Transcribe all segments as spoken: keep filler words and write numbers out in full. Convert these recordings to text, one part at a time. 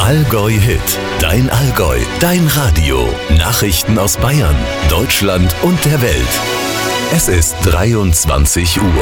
Allgäu Hit. Dein Allgäu, dein Radio. Nachrichten aus Bayern, Deutschland und der Welt. Es ist dreiundzwanzig Uhr.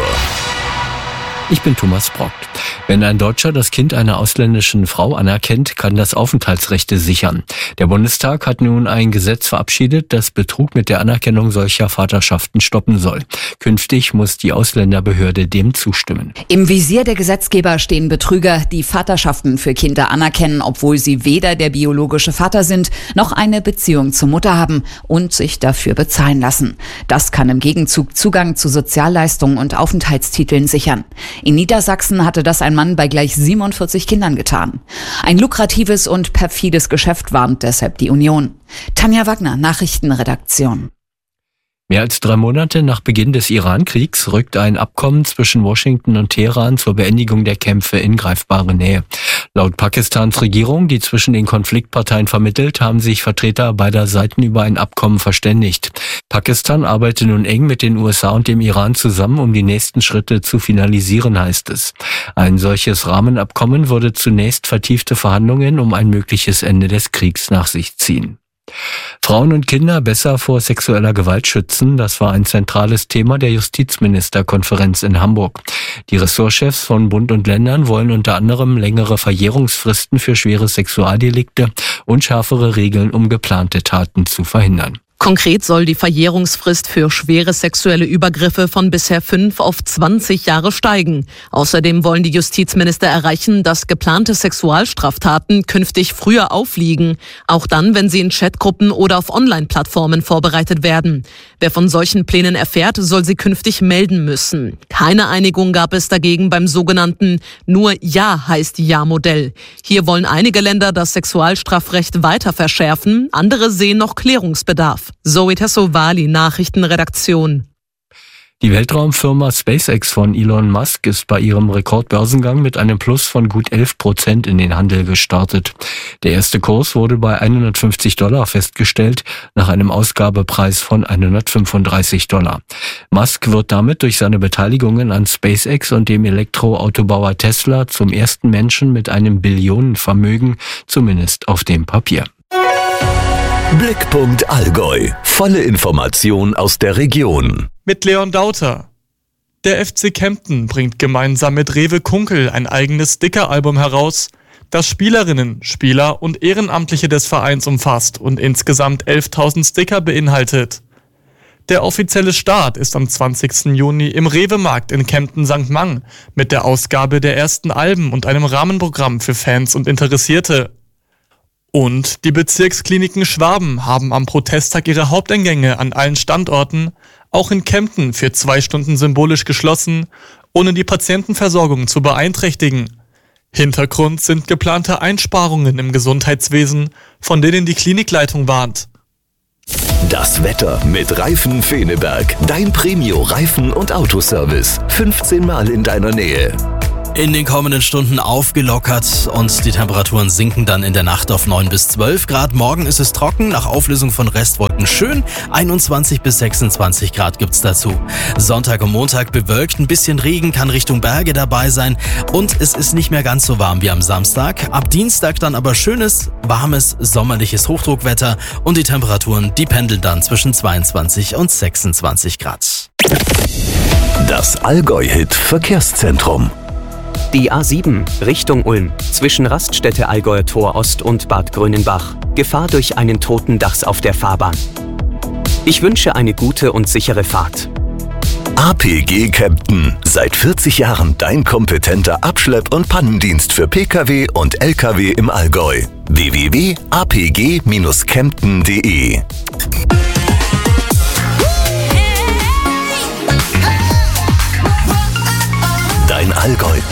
Ich bin Thomas Brockt. Wenn ein Deutscher das Kind einer ausländischen Frau anerkennt, kann das Aufenthaltsrechte sichern. Der Bundestag hat nun ein Gesetz verabschiedet, das Betrug mit der Anerkennung solcher Vaterschaften stoppen soll. Künftig muss die Ausländerbehörde dem zustimmen. Im Visier der Gesetzgeber stehen Betrüger, die Vaterschaften für Kinder anerkennen, obwohl sie weder der biologische Vater sind, noch eine Beziehung zur Mutter haben und sich dafür bezahlen lassen. Das kann im Gegenzug Zugang zu Sozialleistungen und Aufenthaltstiteln sichern. In Niedersachsen hatte das ein Mann bei gleich siebenundvierzig Kindern getan. Ein lukratives und perfides Geschäft, warnt deshalb die Union. Tanja Wagner, Nachrichtenredaktion. Mehr als drei Monate nach Beginn des Iran-Kriegs rückt ein Abkommen zwischen Washington und Teheran zur Beendigung der Kämpfe in greifbare Nähe. Laut Pakistans Regierung, die zwischen den Konfliktparteien vermittelt, haben sich Vertreter beider Seiten über ein Abkommen verständigt. Pakistan arbeitet nun eng mit den U S A und dem Iran zusammen, um die nächsten Schritte zu finalisieren, heißt es. Ein solches Rahmenabkommen würde zunächst vertiefte Verhandlungen um ein mögliches Ende des Kriegs nach sich ziehen. Frauen und Kinder besser vor sexueller Gewalt schützen, das war ein zentrales Thema der Justizministerkonferenz in Hamburg. Die Ressortchefs von Bund und Ländern wollen unter anderem längere Verjährungsfristen für schwere Sexualdelikte und schärfere Regeln, um geplante Taten zu verhindern. Konkret soll die Verjährungsfrist für schwere sexuelle Übergriffe von bisher fünf auf zwanzig Jahre steigen. Außerdem wollen die Justizminister erreichen, dass geplante Sexualstraftaten künftig früher aufliegen, auch dann, wenn sie in Chatgruppen oder auf Online-Plattformen vorbereitet werden. Wer von solchen Plänen erfährt, soll sie künftig melden müssen. Keine Einigung gab es dagegen beim sogenannten Nur Ja heißt Ja-Modell. Hier wollen einige Länder das Sexualstrafrecht weiter verschärfen, andere sehen noch Klärungsbedarf. Zoe Tassovali, Nachrichtenredaktion. Die Weltraumfirma SpaceX von Elon Musk ist bei ihrem Rekordbörsengang mit einem Plus von gut elf Prozent in den Handel gestartet. Der erste Kurs wurde bei hundertfünfzig Dollar festgestellt, nach einem Ausgabepreis von hundertfünfunddreißig Dollar. Musk wird damit durch seine Beteiligungen an SpaceX und dem Elektroautobauer Tesla zum ersten Menschen mit einem Billionenvermögen, zumindest auf dem Papier. Blickpunkt Allgäu. Volle Information aus der Region. Mit Leon Dauter. Der F C Kempten bringt gemeinsam mit Rewe Kunkel ein eigenes Sticker-Album heraus, das Spielerinnen, Spieler und Ehrenamtliche des Vereins umfasst und insgesamt elftausend Sticker beinhaltet. Der offizielle Start ist am zwanzigsten Juni im Rewe-Markt in Kempten-Sankt Mang mit der Ausgabe der ersten Alben und einem Rahmenprogramm für Fans und Interessierte. Und die Bezirkskliniken Schwaben haben am Protesttag ihre Haupteingänge an allen Standorten, auch in Kempten, für zwei Stunden symbolisch geschlossen, ohne die Patientenversorgung zu beeinträchtigen. Hintergrund sind geplante Einsparungen im Gesundheitswesen, von denen die Klinikleitung warnt. Das Wetter mit Reifen Feneberg. Dein Premio-Reifen- und Autoservice. fünfzehn Mal in deiner Nähe. In den kommenden Stunden aufgelockert und die Temperaturen sinken dann in der Nacht auf neun bis zwölf Grad. Morgen ist es trocken, nach Auflösung von Restwolken schön. einundzwanzig bis sechsundzwanzig Grad gibt's dazu. Sonntag und Montag bewölkt, ein bisschen Regen kann Richtung Berge dabei sein und es ist nicht mehr ganz so warm wie am Samstag. Ab Dienstag dann aber schönes, warmes, sommerliches Hochdruckwetter und die Temperaturen, die pendeln dann zwischen zweiundzwanzig und sechsundzwanzig Grad. Das Allgäu-Hit Verkehrszentrum. Die A sieben Richtung Ulm zwischen Raststätte Allgäuer Tor Ost und Bad Grönenbach. Gefahr durch einen toten Dachs auf der Fahrbahn. Ich wünsche eine gute und sichere Fahrt. A P G Kempten. Seit vierzig Jahren dein kompetenter Abschlepp- und Pannendienst für Pkw und Lkw im Allgäu. w w w punkt a p g Bindestrich kempten punkt d e